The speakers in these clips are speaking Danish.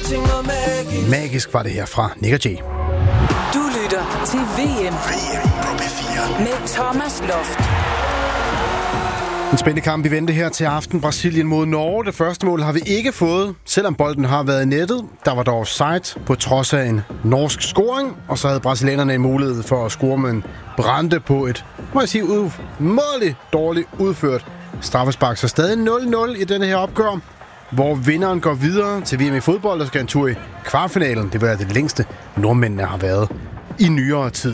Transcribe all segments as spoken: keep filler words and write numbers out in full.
Magisk var det her fra Nick og Jay. Du lytter til V M. V M på P fire. Med Thomas Loft. En spændende kamp i vente her til aften. Brasilien mod Norge. Det første mål har vi ikke fået, selvom bolden har været i nettet. Der var dog offside på trods af en norsk scoring. Og så havde brasilianerne en mulighed for at score med en Brande på et, må jeg sige, umådeligt dårligt udført straffespark. Så stadig nul nul i denne her opgør, hvor vinderen går videre til V M i fodbold og skal en tur i kvartfinalen. Det var det længste nordmændene har været i nyere tid.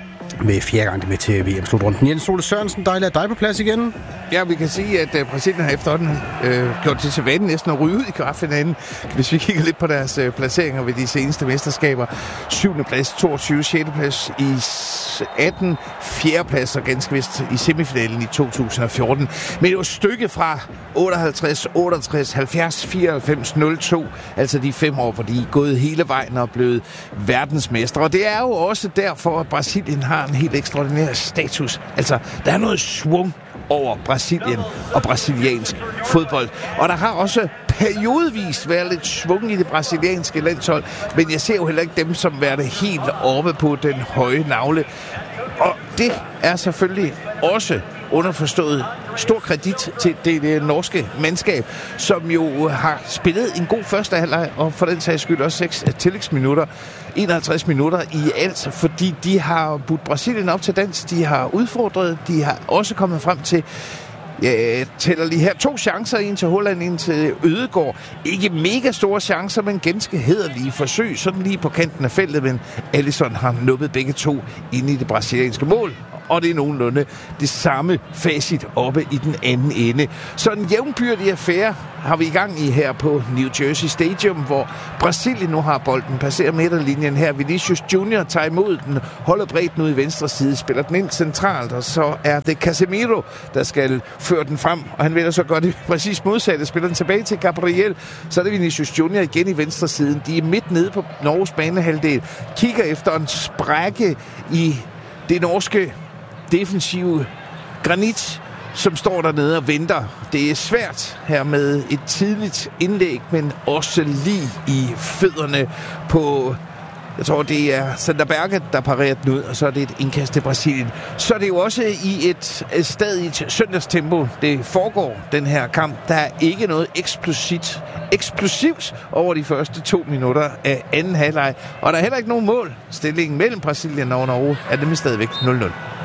Med fjerde gang med til V M-slutrunden. Jens Ole Sørensen, dejligt at dig på plads igen. Ja, vi kan sige, at uh, Brasilien har efterhånden øh, gjort det til vane næsten at ryge ud i kvartfinalen. Hvis vi kigger lidt på deres øh, placeringer ved de seneste mesterskaber. syvende plads, toogtyve, sjette plads i atten, fjerde plads og ganske vist i semifinalen i to tusind og fjorten. Men det var stykket fra otteoghalvtreds, otteogtres, halvfjerds, fireoghalvfems, nul to. Altså de fem år, hvor de er gået hele vejen og blevet verdensmestre. Og det er jo også derfor, at Brasilien har en helt ekstraordinær status. Altså, der er noget svung over Brasilien og brasiliansk fodbold. Og der har også periodvis været lidt svung i det brasilianske landshold, men jeg ser jo heller ikke dem som være helt oppe på den høje navle. Og det er selvfølgelig også underforstået stor kredit til det, det norske mandskab, som jo har spillet en god første halvleg, og for den sags skyld også seks tillægsminutter, enoghalvtreds minutter i alt, fordi de har budt Brasilien op til dans, de har udfordret, de har også kommet frem til, jeg tæller lige her, to chancer, en til Holland, en til Ødegaard. Ikke mega store chancer, men ganske hæderlige forsøg, sådan lige på kanten af feltet, men Alisson har nubbet begge to ind i det brasilianske mål. Og det er nogenlunde det samme facit oppe i den anden ende. Så en jævnbyrdig affære har vi i gang i her på New Jersey Stadium, hvor Brasilien nu har bolden, passerer midterlinjen her. Vinicius Junior tager imod den, holder bredt nu i venstre side, spiller den ind centralt, og så er det Casemiro, der skal føre den frem, og han vil så gøre det præcis modsatte, spiller den tilbage til Gabriel, så er det Vinicius Junior igen i venstre siden. De er midt nede på Norges banehalvdel, kigger efter en sprække i det norske defensive granit, som står dernede og venter. Det er svært her med et tidligt indlæg, men også lige i fødderne på, jeg tror det er Sander Berge, der parerer den ud, og så er det et indkast til Brasilien. Så er det jo også i et, et stadigt søndagstempo, det foregår, den her kamp. Der er ikke noget eksplosivt, eksplosivt over de første to minutter af anden halvleg, og der er heller ikke nogen mål. Stillingen mellem Brasilien og Norge er nemlig stadigvæk nul nul.